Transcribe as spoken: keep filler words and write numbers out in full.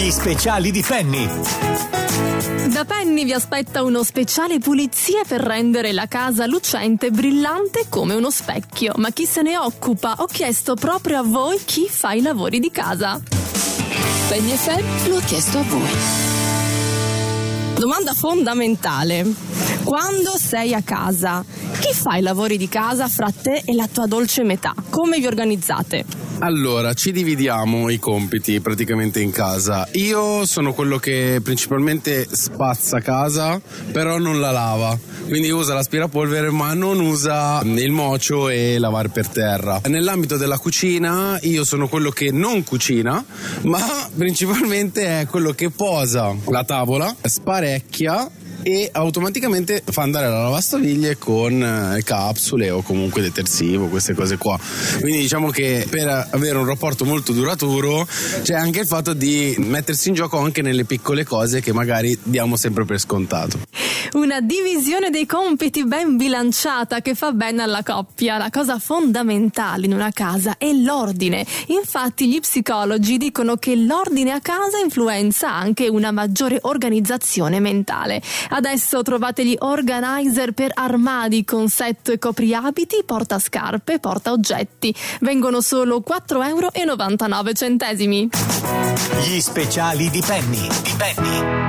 Gli speciali di Penny. Da Penny vi aspetta uno speciale pulizie per rendere la casa lucente e brillante come uno specchio. Ma chi se ne occupa? Ho chiesto proprio a voi chi fa i lavori di casa. Penny F M lo ha chiesto a voi. Domanda fondamentale. Quando sei a casa, chi fa i lavori di casa fra te e la tua dolce metà? Come vi organizzate? Allora, ci dividiamo i compiti praticamente in casa. Io sono quello che principalmente spazza casa, però non la lava. Quindi usa l'aspirapolvere ma non usa il mocio e lavare per terra. Nell'ambito della cucina io sono quello che non cucina, ma principalmente è quello che posa la tavola, sparecchia e automaticamente fa andare la lavastoviglie con capsule o comunque detersivo, queste cose qua. Quindi diciamo che per avere un rapporto molto duraturo c'è anche il fatto di mettersi in gioco anche nelle piccole cose che magari diamo sempre per scontato. Una divisione dei compiti ben bilanciata che fa bene alla coppia. La cosa fondamentale in una casa è l'ordine. Infatti gli psicologi dicono che l'ordine a casa influenza anche una maggiore organizzazione mentale. Adesso trovate gli organizer per armadi con set e copriabiti, portascarpe, portaoggetti. Vengono solo quattro euro e novantanove centesimi. Gli speciali di Penny. Di Penny.